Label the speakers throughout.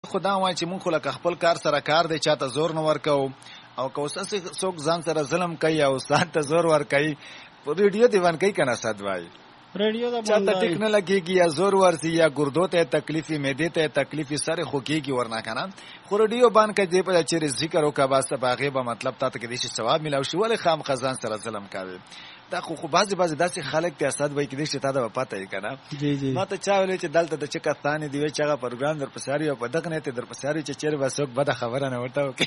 Speaker 1: خو دا وایي چې مونږ خو لکه خپل کار سره کار دی، چاته زور نه ورکوو، او که اوس څوک ځان سره ظلم کوي او استاد ته زور ورکوي، په ریډیو دیوان کوي که نه اسد وایي
Speaker 2: ریډیو دا
Speaker 1: چاته ټیک نه لګېږي یا زور ورسي یا ګردو ته تکلیفي معدې ته تکلیفي سر خو کېږي ورنه که نه. خو ریډیو باندې که دې په چېرې ذکر وکړه باسه په هغې به مطلب تا ته کېدای شي ثواب میلاو شي. ولې خامخا ځان سره ظلم کوي؟ دا خو بعضې داسې خلک دي اسد وایي کېدای شي تا ته به پته وي که نه. ما ته چا ویلی چې دلته د چکستانې دی وایي چې هغه پروګرام درپسې اوري او په دغه نیت یې درپسې اوري چې چېرې به څوک بده خبره نه ورته وکړي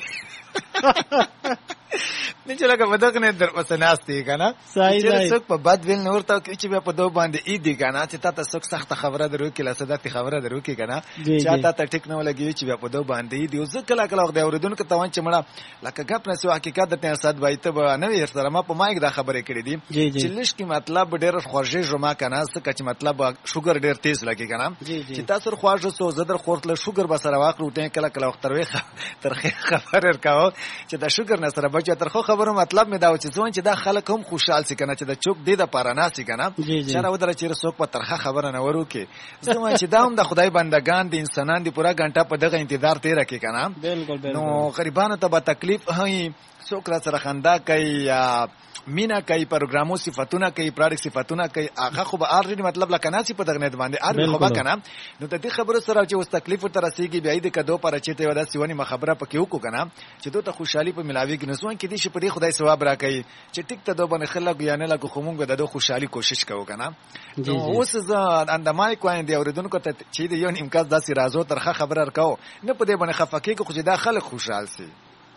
Speaker 1: نه چې لکه په دغه نیت درپسې ناست دی که نه، چېرې څوک په بد ویل نه ورته وکړي چې بیا په دو باندې عید دی که نه، چې تا ته څوک سخته خبره در وکړي لسدتې خبره در وکړي که نه، چا تا ته ټیک نه ولګوي چې بیا په دو باندې عید یو. زه کله کله وخت د اورېدونکو ته وایم چې مړه لکه ګپ نه سو حقیقت درته اسد وایي ته به نه وي ورسره. ما په مایک دا خبرې کړې دي چې لږ کې مطلب ډېر خوږېږو ما که نه، ځکه چې مطلب شوګر ډېر تیز لګي که نه، چې تاسو سره خواږه سو زه در خورتله شوګر به سره واخلو ته کله کله وخت ترخې خبرې ورکوو چې د شوګر نه سره بچو ترخو خبرو مطلب مې دا و چې زه وایم چې دا خلک هم خوشحال سي که نه، چې د چوک دې دپاره ناست سي که نه، چاره ودره چېرې څوک په ترخه خبره نه ور وکړي. زه وایم چې دا هم د خدای بندګان دي، انسانان دي، پوره ګنټه په دغه انتظار تېره کړي که نه، نو غریبانو ته به تکلیف هي، څوک را سره خندا کوي یا مینا کوي، پروګرامو صفتونه کوي، پراډکټ صفتونه کوي، هغه خو به الریډي مطلب لکه ناسي په دغه نیت باندې ار خو به که نه. نو د دې خبرو سره چې اوس تکلیف ورته رسېږي بیا یې د کدو پاره چېرته یوه داسې ونیمه خبره پکې وکړو که نه چې دو ته خوشحالي په ملاوېږي، نو ځوان کېدای شي په دې خدای ثواب راکوي چې ټیک ته دو باندې ښه لګو یا نه لګو، خو مونږ د دو خوشحالي کوشش کوو که نه. نو اوس زه اندمایک وایم د اورېدونکو ته چې د یو نیم کس داسې رازو ترخه خبره ورکوو، نه په دې باندې خفه کېږو، خو چې دا خلک خوشحال سي.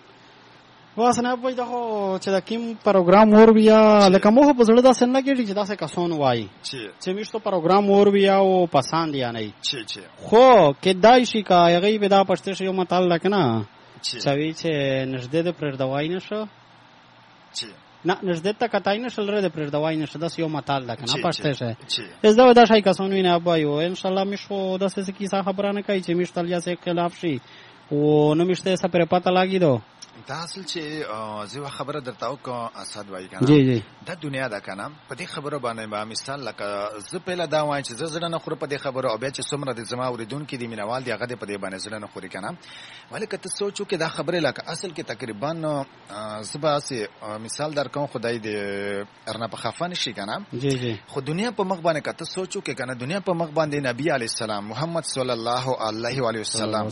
Speaker 2: واسنه په دغه چې د کوم پروګرام اور بیا لکه مو په زړه داسې نه کېږي چې داسې کسان وایي چې میشتو پروګرام اور بیا او پسند یا نه خو کېدای شي که هغې به دا پښتو شي یو متل ده که نه چې وایي چې نږدې د پرېږدوای نه شو نه نږدې ته کتای نه شو لرې د پرېږدوای نه شو، داسې یو متل ده که نه پښتو شی زده به دا شی کسان وي نه وایي انشاءالله میش خو داسې څه کیسه خبره نه کوي چې میش تل یا څه اختلاف شي او نه میشته څه پرې پته لګېدو.
Speaker 1: دا اصل چې زه یوه خبره درته وکړم اسد وایي که نه، دا دنیا ده که نه، په دې خبرو باندې به مثال لکه زه پهله دا وایم چې زه زړه نه خورم په دې خبرو، او بیا چې څومره د زما اورېدونکي دي مینوال دي هغه دې په دې باندې زړه نه خوري که نه. ولې که ته سوچ وکړې دا خبرې لکه اصل کې تقریبا زه به هسې مثال درکوم خدای دې ارنه په خفه نه شي که نه، خو دنیا په مخ باندې که ته سوچ وکړې که نه، دنیا په مخ باندې نبي علیه السلام محمد صلی الله علیه و وسلم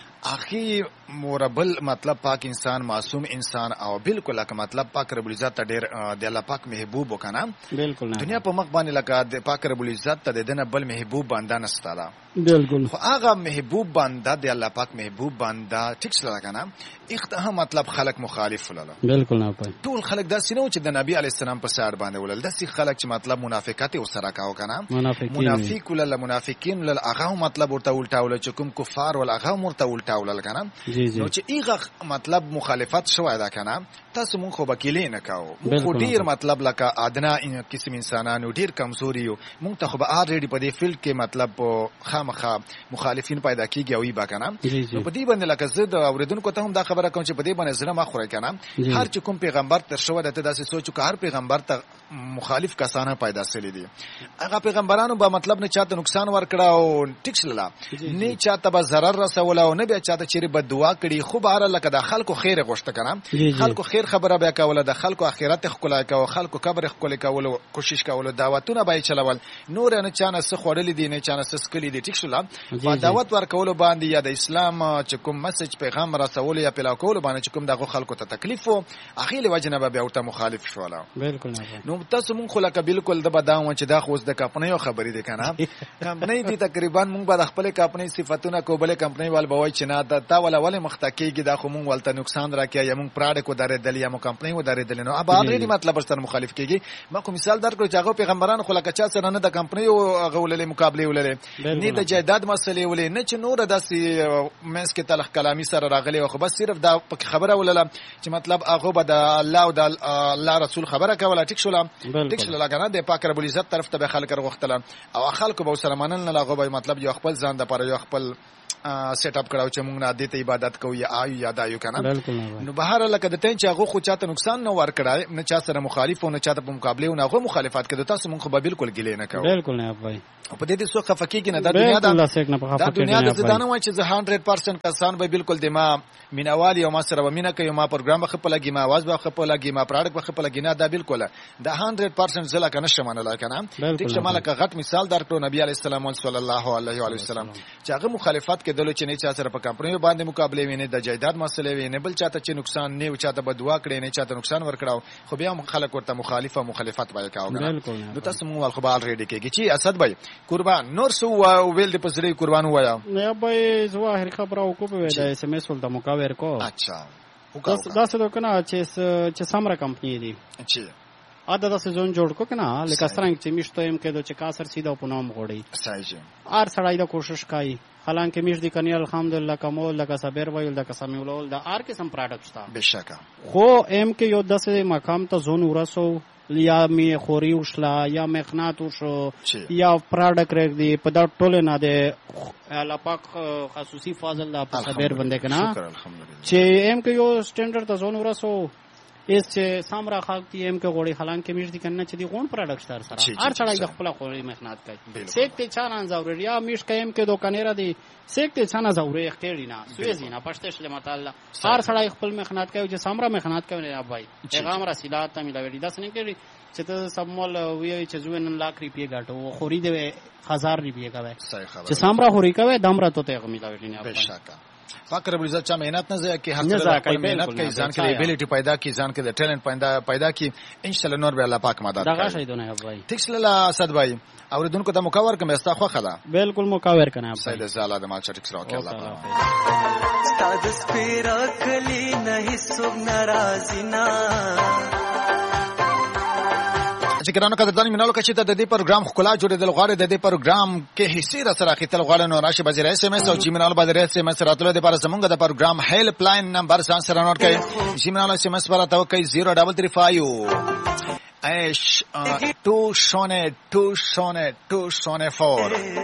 Speaker 1: اخی مربل مطلب پاک انسان، معصوم انسان، او بالکل لکه مطلب پاک رب العزت ته ډېر د الله پاک محبوب وکنه، بالکل دنیا په مخ باندې لکه د پاک رب العزت ته د دنه بل محبوب بنده نشته ده، بالکل خو هغه محبوب بنده د الله پاک محبوب بنده ټیک سره کنه اخته مطلب خلق مخالف ولاله، بالکل نه پای ټول خلق داسې نه چې د نبی علی السلام په سر باندې ولل، داسې خلق چې مطلب منافقت او سره کاو کنه، منافق ولل منافقین ولل هغه مطلب ورته الټاول چې کوم کفار ول هغه ورته الټاول کنه، نو چې هغه مطلب مخالفت شوی دا کنه تاسو مونږ خو بکیلې نه کاو، خو ډیر مطلب لکه ادنا قسم انسانانو ډیر کمزوري یو، مونږ ته خو به الریډي په دې فیلډ کې مطلب خامخا مخالفین پیدا کیږي او ای با کنه، نو په دې باندې لکه زه د اوریدونکو ته هم دا خبره کوم چې په دې باندې زړه ما خوري کنه، هر چې کوم پیغمبر تر شو د داسې سوچو که هر پیغمبر ته مخالف کسانه پیدا سلی دي، هغه پیغمبرانو به مطلب نه چاته نقصان ورکړه او ټیک شله نه چاته به ضرر رسول او نه به چاته چیرې بد دعا کړي، خو بهر لکه د خلکو خیر غوښته کنه، خلکو خیر خبره به کوله، د خلکو اخرت خلای کوله، خلکو قبر خلای کوله، کوشش کوله دعوتونه به چلول، نور نه چانه څه خورلې دي نه چانه څه سکلي دي ټیک شله، په دعوت ورکول باندې یا د اسلام چې کوم مسج پیغام رسول یا پلا کول باندې چې کوم دغه خلکو ته تکلیف وو اخیل وجنه به ورته مخالف شول، بالکل نه نو تاسو مونږ خلک بالکل د بداو چې دا خو د کمپنیو خبرې دي کنه، کمپنی دي تقریبا مونږ به د خپل کمپنی صفاتونه کوبله کمپنی وال بوي چې نه دا ول مختکیږي دا خو مونږ ولته نقصان راکیا یا مونږ پراډکټ کو درې دل یا مو کمپنی و درې دل نو ابا الریډي مطلب سره مخالف کیږي، ما کوم مثال درکړم چې هغه پیغمبرانو خلک چا سره نه د کمپنی او غوللې مقابله ولري نه د جیداد مسلې ولې نه چې نور داسې مینس کې تلخ کلامي سره راغلي او خو بس صرف دا خبره ولله چې مطلب هغه به د الله او د الله رسول خبره کوله ټیک شوله کنه د پاک رب العزت طرف ته به خلک راغختل او خلکو به سره منل نه هغه به مطلب یو خپل ځان د پر یو خپل سیټ اپ کړو چې موږ نه د عبادت کوو یا آیو یا دایو کنه نو بهر لکه د تین چې هغه خو چاته نقصان نه ور کړای نه چا سره مخالف او نه چاته په مقابله او نه هغه مخالفت کړي تاسو موږ خو بالکل ګلې نه کوو
Speaker 2: بالکل نه بھائی
Speaker 1: په دې سو خفقېږي نه د دنیا د زدانه وای چې زه 100% کسان به بالکل د ما مینوالي او ما سره ومینه کوي ما پروګرام خپل لګي ما आवाज به خپل لګي ما پروډکټ خپل لګي نه دا بالکل د 100% زلا کنه شمنه کنه ټیک شماله کا غټ مثال درکړو نبی علی السلام صلی الله علیه و وسلم چې هغه مخالفت کېدل چې نه چا سره په کمپنی باندې مقابله ویني د جایداد مسلې ویني بل چاته چې نقصان نه او چاته بدوا کړي نه چاته نقصان ور کړاو خو بیا خلک ورته مخالفت وایي کاوه نو تاسو مو خو بال ریډي کېږي چې اسد بھائی قربان نور سو ویل د پسری قربان وایا
Speaker 2: نه بھائی ظاهر خبره او کو په دا اس ام اس ولته مکاور کو
Speaker 1: اچھا
Speaker 2: دا څه دوکنه چې سامره کمپنی دی
Speaker 1: اچھا
Speaker 2: ادا د سيزون جوړ کو کنه لکه څنګه چې میشته ایم کې د چکاسر سیده په نوم غوړي
Speaker 1: صحیح
Speaker 2: ار سړای د کوشش کوي حالانکه میش دی کنی الحمدلله کومول لکه صبر ویل د قسم ولول د ار قسم پروډکټ تا
Speaker 1: بشکا
Speaker 2: خو ایم کې یو د مقام ته زون ورسو یا می خوري وشلا یا مخنات وشو یا پروډکټ رک دی په دا ټوله نه د الله پاک خصوصي فاضل د صبر بنده کنا چې ایم کې یو سټانډرډ ته زون ورسو اس چې سامرا خاک تی ایم کې غوړي حالانکه میش دي کنه چې دی غون پروډکټ تر سره هر څړای د خپل خوري مخنات کوي سیکته چانه ضروري یا میش کایم کې دوکانیرا دی سیکته چانه ضروري اختیاري نه سويزي نه پښته شله متعال هر څړای خپل مخنات کوي چې سامرا مخنات کوي نه بھائی پیغام رسالات ته ملاوي دا څنګه کوي چې ته سمول وی چې زوین لاک روپیه غاټو خوري دی 1000 روپیه کوي چې سامرا خوري کوي دمره ته ملاوي نه
Speaker 1: بشکا فقر ابو عزت چا مهنت نه ځای کې هر مهنت کوي ځان کې ایبیلیټي پیدا کی ځان کې د ټیلنٹ پیدا کی ان شاء الله نور به الله پاک مدد کوي
Speaker 2: دا شهیدونه بھائی
Speaker 1: ٹھیک سلا اسد بھائی اوریدونکو ته مکاور کوم استا خو خلا
Speaker 2: بالکل مکاور کنه
Speaker 1: سید زاله د مال چټک سره کې الله پاک
Speaker 3: استاد سپیرا کلی نه سوګ ناراضی نا
Speaker 1: چې ګرانو قدردانی منالو کچې ته د دې پروګرام خلا جوړېدل غواړي د دې پروګرام کې حصے را سره اخیستل غواړي نو راشي بجې اس ام اس او جیمنال باندې اس ام اس راتلو د لپاره زمونږ د پروګرام هیلپ لاین نمبر ځان سره نوٹ کړئ جیمنال اس ام اس پر توکي 0335 2 shone 4